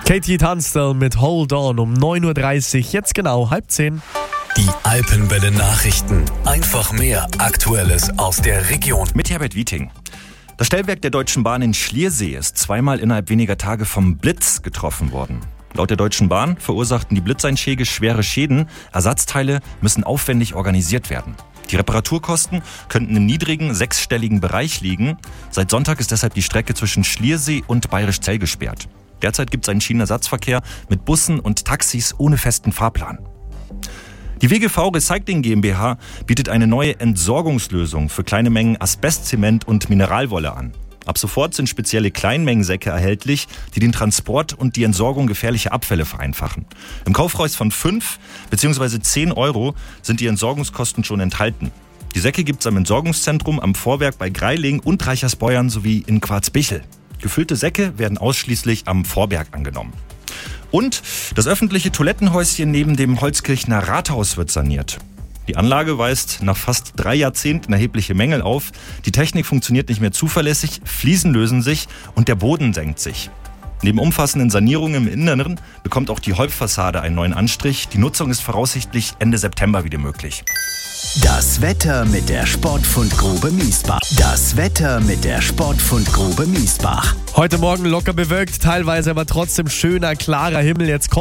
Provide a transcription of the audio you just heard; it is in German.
Katie Tunstall mit Hold On um 9.30 Uhr, jetzt genau 9:30. Die Alpenwelle-Nachrichten. Einfach mehr Aktuelles aus der Region. Mit Herbert Wieting. Das Stellwerk der Deutschen Bahn in Schliersee ist zweimal innerhalb weniger Tage vom Blitz getroffen worden. Laut der Deutschen Bahn verursachten die Blitzeinschläge schwere Schäden. Ersatzteile müssen aufwendig organisiert werden. Die Reparaturkosten könnten im niedrigen, sechsstelligen Bereich liegen. Seit Sonntag ist deshalb die Strecke zwischen Schliersee und Bayerischzell gesperrt. Derzeit gibt es einen Schienenersatzverkehr mit Bussen und Taxis ohne festen Fahrplan. Die WGV Recycling GmbH bietet eine neue Entsorgungslösung für kleine Mengen Asbestzement und Mineralwolle an. Ab sofort sind spezielle Kleinmengensäcke erhältlich, die den Transport und die Entsorgung gefährlicher Abfälle vereinfachen. Im Kaufpreis von 5 bzw. 10 Euro sind die Entsorgungskosten schon enthalten. Die Säcke gibt es am Entsorgungszentrum am Vorwerk bei Greiling und Reichersbeuern sowie in Quarzbichel. Gefüllte Säcke werden ausschließlich am Vorberg angenommen. Und das öffentliche Toilettenhäuschen neben dem Holzkirchner Rathaus wird saniert. Die Anlage weist nach fast 3 Jahrzehnten erhebliche Mängel auf. Die Technik funktioniert nicht mehr zuverlässig, Fliesen lösen sich und der Boden senkt sich. Neben umfassenden Sanierungen im Inneren bekommt auch die Hauptfassade einen neuen Anstrich. Die Nutzung ist voraussichtlich Ende September wieder möglich. Das Wetter mit der Sportfundgrube Miesbach. Das Wetter mit der Sportfundgrube Miesbach. Heute Morgen locker bewölkt, teilweise aber trotzdem schöner, klarer Himmel. Jetzt kommt